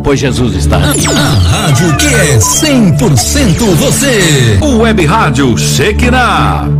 pois Jesus está. A rádio que é 100% você. O Web Rádio Shekinah.